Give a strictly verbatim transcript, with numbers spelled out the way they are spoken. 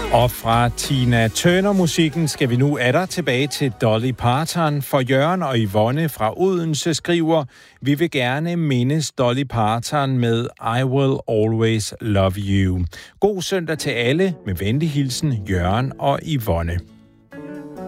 Og fra Tina Turner-musikken skal vi nu atter tilbage til Dolly Parton, for Jørgen og Yvonne fra Odense skriver: Vi vil gerne mindes Dolly Parton med I Will Always Love You. God søndag til alle, med venlig hilsen Jørgen og Yvonne.